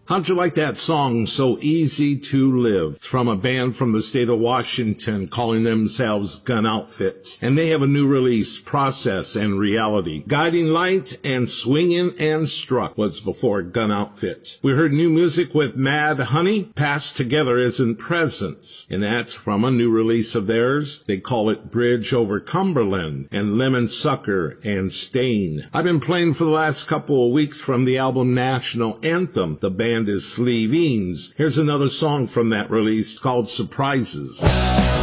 How'd you like that song, So Easy to Live? It's from a band from the state of Washington calling themselves Gun Outfit. And they have a new release, Process and Reality. Guiding Light and Swingin' and Struck was before Gun Outfit. We heard new music with Mad Honey, Past Together Isn't Presence. And that's from a new release of theirs. They call it Bridge Over Cumberland and Lemon Sucker and Stain. I've been playing for the last couple of weeks from the album National Anthem. The band is Sleevines. Here's another song from that release called Surprises.